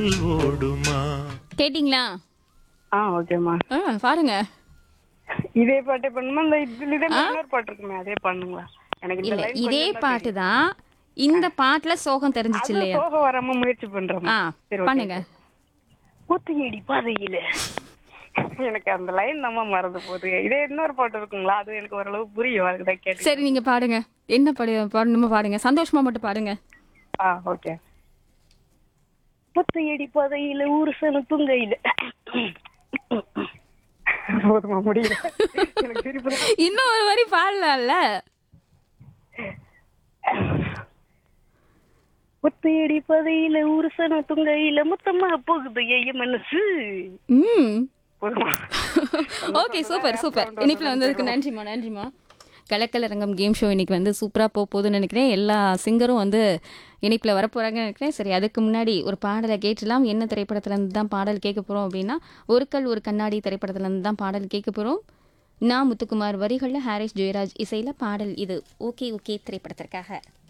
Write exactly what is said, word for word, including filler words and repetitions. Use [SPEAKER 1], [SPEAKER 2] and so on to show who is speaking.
[SPEAKER 1] ஓடுமா?
[SPEAKER 2] கேட்டிங்களா?
[SPEAKER 3] ஆ ஓகேம்மா.
[SPEAKER 2] ஆ பாருங்க.
[SPEAKER 3] இதே பாட்டே பண்ணுமா? இந்த இதுல தான் இன்னொரு பாட்டு இருக்குமே அதே பண்ணுங்களா? எனக்கு இந்த
[SPEAKER 2] இல்ல
[SPEAKER 3] லைன்
[SPEAKER 2] இதே
[SPEAKER 3] கொஞ்சம் தான்
[SPEAKER 2] பாட்டு
[SPEAKER 3] தெரியும்.
[SPEAKER 2] தான். இந்த பாட்டுல சோகம் தெரிஞ்சிச்சு
[SPEAKER 3] அது
[SPEAKER 2] இல்லையா?
[SPEAKER 3] சோகம் வராம முயற்சி பண்றேம்மா.
[SPEAKER 2] ஆ
[SPEAKER 3] சரி ஓகே.
[SPEAKER 2] பண்ணுங்க.
[SPEAKER 3] கூத்துங்கடி பாதையில எனக்கு அந்த லைன் நம்ம மறந்து போகுது. இதே இன்னொரு பாட்டு இருக்குங்களா? அது எனக்கு ஓரளவு புரியும். அதுக்கு தான் கேட்டு.
[SPEAKER 2] சரி நீங்க பாடுங்க. என்ன பாடு பாடணுமோ பாடுங்க. சந்தோஷமா மட்டும் பாடுங்க.
[SPEAKER 3] ஆ ஓகே. கூத்துங்கடி பாதையில ஊரு சனு துங்கையில போதுமா முடியல. எனக்கு சிரிப்பு தான்.
[SPEAKER 2] இன்னும் ஒரு வரி பாடலாம்ல.
[SPEAKER 3] ஒத்தையடி பதையில உருசன துங்கையில மொத்தமா போகுது ஐய மனசு.
[SPEAKER 2] ம்
[SPEAKER 3] போதுமா?
[SPEAKER 2] Okay super super. இனிப்பில் வந்ததுக்கு நன்றிம்மா நன்றிம்மா. கலக்கலரங்கம் கேம் ஷோ இன்னைக்கு வந்து சூப்பராக போக போகுதுன்னு நினைக்கிறேன். எல்லா சிங்கரும் வந்து இனிப்பில் வரப்போகிறாங்கன்னு நினைக்கிறேன். சரி அதுக்கு முன்னாடி ஒரு பாடலை கேட்டுலாம். என்ன திரைப்படத்துலேருந்து தான் பாடல் கேட்க போகிறோம் அப்படின்னா, ஒரு கல் ஒரு கண்ணாடி திரைப்படத்துலேருந்து தான் பாடல் கேட்க போகிறோம். நான் முத்துக்குமார் வரிகளில் ஹாரிஸ் ஜெயராஜ் இசையில் பாடல் இது. ஓகே ஓகே திரைப்படத்திற்காக